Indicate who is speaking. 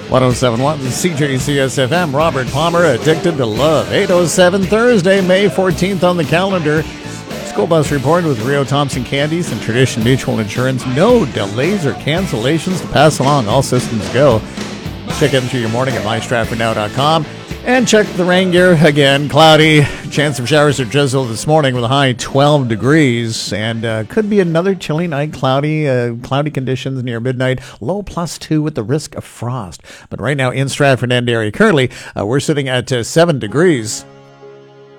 Speaker 1: 107.1 CJCS-FM. Robert Palmer, Addicted to Love. 8:07 Thursday, May 14th on the calendar. School bus report with Rio Thompson Candies and Tradition Mutual Insurance. No delays or cancellations to pass along. All systems go. Check in through your morning at mystratfordnow.com. And check the rain gear. Again, cloudy. Chance of showers or drizzle this morning with a high 12 degrees. And could be another chilly night. Cloudy conditions near midnight. Low +2 with the risk of frost. But right now in Stratford and area, currently we're sitting at 7 degrees.